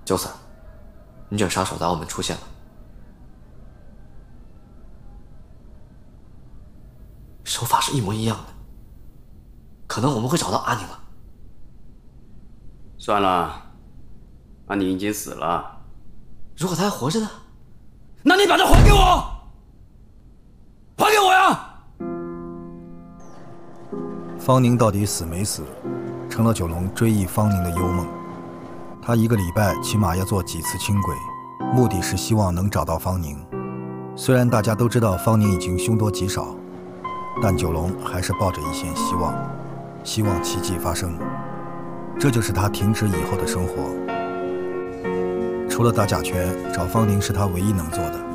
就此，你这杀手在澳门出现了，手法是一模一样的，可能我们会找到阿宁了。 算了，阿宁已经死了。 如果他还活着呢？ 那你把他还给我，还给我呀！ 方宁到底死没死，成了九龙追忆方宁的幽梦。他1个礼拜起码要做几次轻轨，目的是希望能找到方宁。虽然大家都知道方宁已经凶多吉少，但九龙还是抱着一线希望，希望奇迹发生。这就是他停职以后的生活。除了打假拳，找方宁是他唯一能做的。